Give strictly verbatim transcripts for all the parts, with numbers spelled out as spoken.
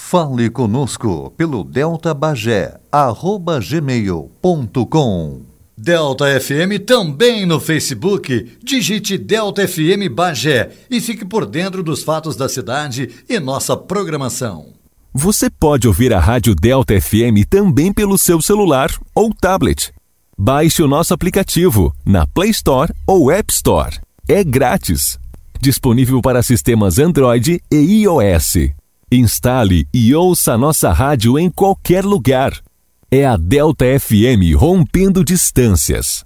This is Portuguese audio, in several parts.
Fale conosco pelo delta bagé arroba gmail ponto com. Delta F M também no Facebook. Digite Delta F M Bagé e fique por dentro dos fatos da cidade e nossa programação. Você pode ouvir a Rádio Delta F M também pelo seu celular ou tablet. Baixe o nosso aplicativo na Play Store ou App Store. É grátis. Disponível para sistemas Android e iOS. Instale e ouça a nossa rádio em qualquer lugar. É a Delta F M rompendo distâncias.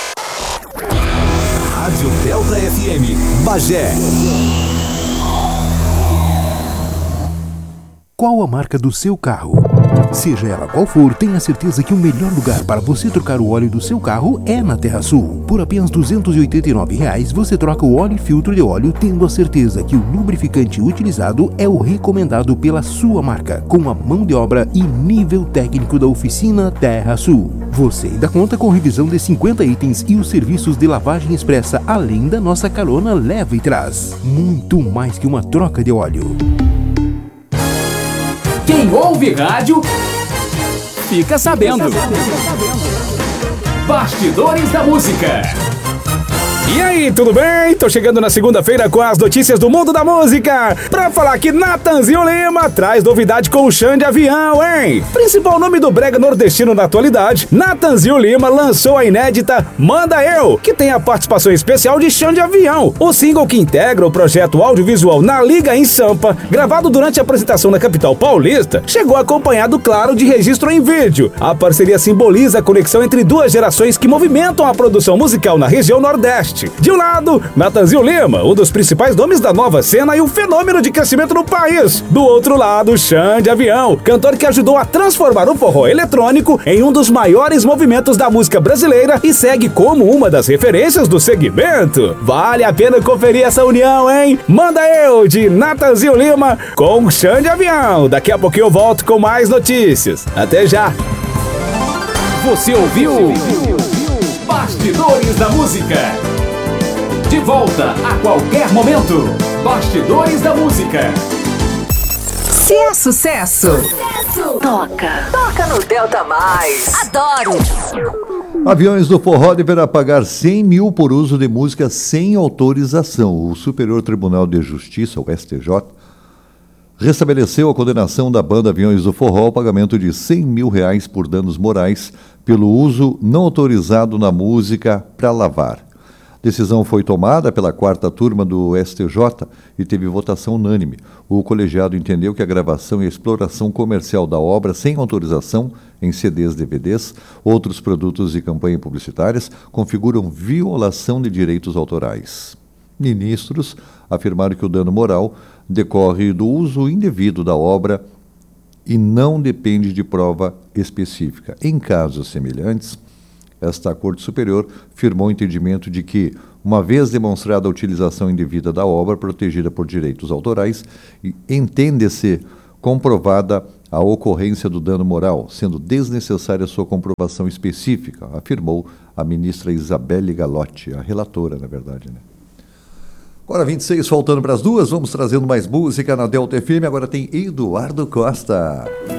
Rádio Delta F M, Bagé. Qual a marca do seu carro? Seja ela qual for, tenha certeza que o melhor lugar para você trocar o óleo do seu carro é na TerraSul. Por apenas duzentos e oitenta e nove reais, você troca o óleo e filtro de óleo, tendo a certeza que o lubrificante utilizado é o recomendado pela sua marca, com a mão de obra e nível técnico da oficina TerraSul. Você ainda conta com revisão de cinquenta itens e os serviços de lavagem expressa, além da nossa carona leva e traz. Muito mais que uma troca de óleo. Quem ouve rádio, fica sabendo. Bastidores da Música. E aí, tudo bem? Tô chegando na segunda-feira com as notícias do mundo da música pra falar que Natanzinho Lima traz novidade com o Xande Avião, hein? Principal nome do brega nordestino na atualidade, Natanzinho Lima lançou a inédita Manda Eu, que tem a participação especial de Xande Avião. O single que integra o projeto audiovisual Na Liga em Sampa, gravado durante a apresentação na capital paulista, chegou acompanhado, claro, de registro em vídeo. A parceria simboliza a conexão entre duas gerações que movimentam a produção musical na região Nordeste. De um lado, Natanzinho Lima, um dos principais nomes da nova cena e um fenômeno de crescimento no país. Do outro lado, Xande Avião, cantor que ajudou a transformar o forró eletrônico em um dos maiores movimentos da música brasileira e segue como uma das referências do segmento. Vale a pena conferir essa união, hein? Manda Eu, de Natanzinho Lima com Xande Avião. Daqui a pouquinho eu volto com mais notícias. Até já! Você ouviu? Bastidores da Música. De volta a qualquer momento. Bastidores da Música. Se é sucesso, sucesso. Toca. Toca no Delta Mais. Adoro. Aviões do Forró deverá pagar cem mil por uso de música sem autorização. O Superior Tribunal de Justiça, o S T J, restabeleceu a condenação da banda Aviões do Forró ao pagamento de cem mil reais por danos morais pelo uso não autorizado na música Pra Lavar. Decisão foi tomada pela quarta turma do S T J e teve votação unânime. O colegiado entendeu que a gravação e a exploração comercial da obra sem autorização em C Ds, D V Ds, outros produtos e campanhas publicitárias configuram violação de direitos autorais. Ministros afirmaram que o dano moral decorre do uso indevido da obra e não depende de prova específica. Em casos semelhantes, esta Corte Superior firmou o entendimento de que, uma vez demonstrada a utilização indevida da obra protegida por direitos autorais, entende-se comprovada a ocorrência do dano moral, sendo desnecessária sua comprovação específica, afirmou a ministra Isabelle Galotti, a relatora, na verdade, né? Agora vinte e seis, faltando para as duas, vamos trazendo mais música na Delta F M. Agora tem Eduardo Costa.